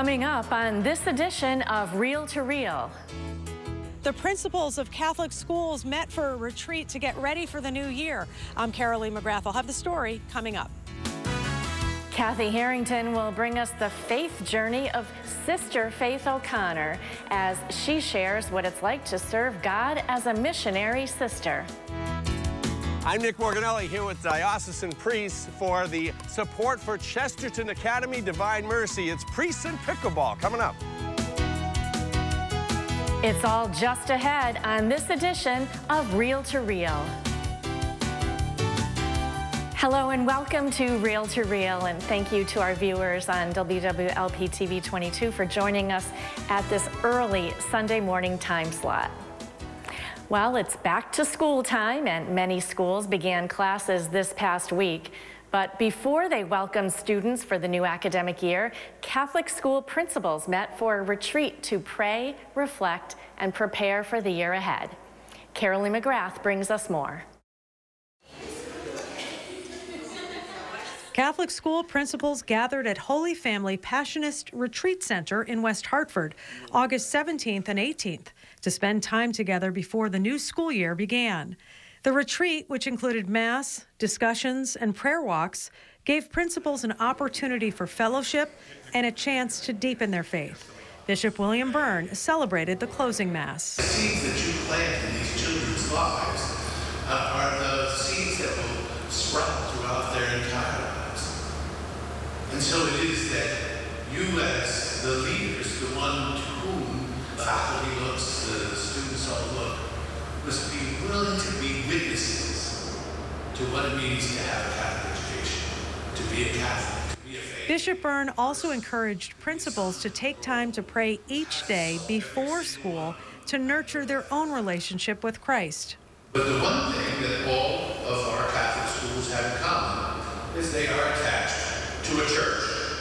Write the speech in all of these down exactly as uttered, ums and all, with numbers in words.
Coming up on this edition of Reel to Reel. The principals of Catholic schools met for a retreat to get ready for the new year. I'm Carolee McGrath. I'll have the story coming up. Kathy Harrington will bring us the faith journey of Sister Faith O'Connor as she shares what it's like to serve God as a missionary sister. I'm Nick Morganelli here with diocesan priests for the Support for Chesterton Academy Divine Mercy. It's Priests in Pickleball coming up. It's all just ahead on this edition of Reel to Reel. Hello and welcome to Reel to Reel, and thank you to our viewers on W W L P T V twenty-two for joining us at this early Sunday morning time slot. Well, it's back to school time, and many schools began classes this past week. But before they welcomed students for the new academic year, Catholic school principals met for a retreat to pray, reflect, and prepare for the year ahead. Carolee McGrath brings us more. Catholic school principals gathered at Holy Family Passionist Retreat Center in West Hartford, August seventeenth and eighteenth, to spend time together before the new school year began. The retreat, which included mass, discussions, and prayer walks, gave principals an opportunity for fellowship and a chance to deepen their faith. Bishop William Byrne celebrated the closing mass. The seeds that you plant in these children's lives uh, are the seeds that will sprout throughout their entire lives. And so it is that you as the leaders, the one to whom the faculty looks, the students all look, must be willing to be witnesses to what it means to have a Catholic education, to be a Catholic, to be a faith. Bishop Byrne also encouraged principals to take time to pray each day before school to nurture their own relationship with Christ. But the one thing that all of our Catholic schools have in common is they are attached to a church.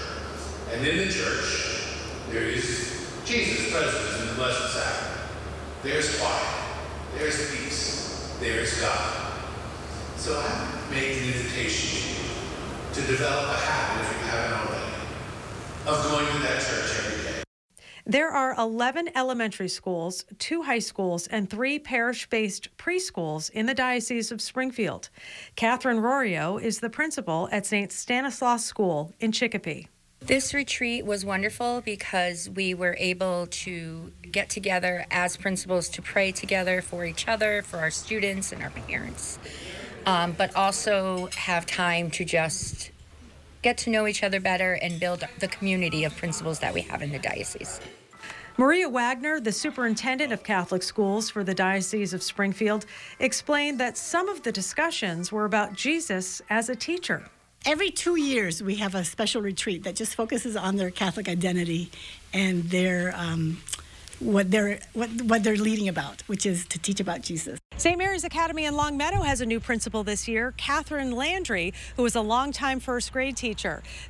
And in the church, there is Jesus present in the Blessed Sacrament. There's quiet, there's peace, there's God. So I make an invitation to you to develop a habit, if you haven't already, of going to that church every day. There are eleven elementary schools, two high schools, and three parish-based preschools in the Diocese of Springfield. Catherine Rorio is the principal at Saint Stanislaus School in Chicopee. This retreat was wonderful because we were able to get together as principals to pray together for each other, for our students and our parents, um, but also have time to just get to know each other better and build the community of principals that we have in the diocese. Maria Wagner, the superintendent of Catholic schools for the Diocese of Springfield, explained that some of the discussions were about Jesus as a teacher. Every two years, we have a special retreat that just focuses on their Catholic identity and their um, what they're what what they're leading about, which is to teach about Jesus. Saint Mary's Academy in Longmeadow has a new principal this year, Catherine Landry, who is a longtime first grade teacher.